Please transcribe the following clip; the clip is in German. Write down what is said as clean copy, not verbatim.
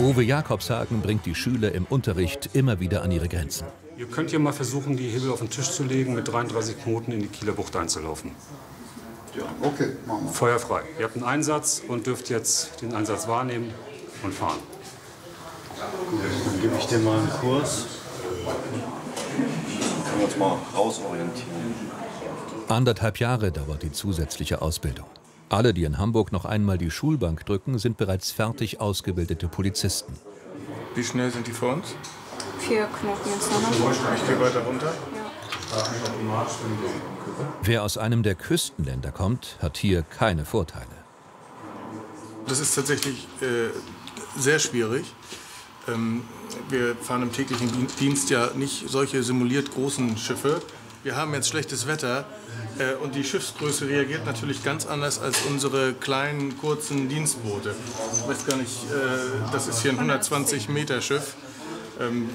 Uwe Jakobshagen bringt die Schüler im Unterricht immer wieder an ihre Grenzen. Ihr könnt ja mal versuchen, die Hebel auf den Tisch zu legen, mit 33 Knoten in die Kieler Bucht einzulaufen. Ja, okay, machen wir. Feuer frei. Ihr habt einen Einsatz und dürft jetzt den Einsatz wahrnehmen und fahren. Dann gebe ich dir mal einen Kurs. Können wir uns mal rausorientieren. 1,5 Jahre dauert die zusätzliche Ausbildung. Alle, die in Hamburg noch einmal die Schulbank drücken, sind bereits fertig ausgebildete Polizisten. Wie schnell sind die vor uns? 4 Knoten jetzt noch. Ich gehe weiter runter. Wer aus einem der Küstenländer kommt, hat hier keine Vorteile. Das ist tatsächlich sehr schwierig. Wir fahren im täglichen Dienst ja nicht solche simuliert großen Schiffe. Wir haben jetzt schlechtes Wetter und die Schiffsgröße reagiert natürlich ganz anders als unsere kleinen, kurzen Dienstboote. Ich weiß gar nicht, das ist hier ein 120 Meter Schiff.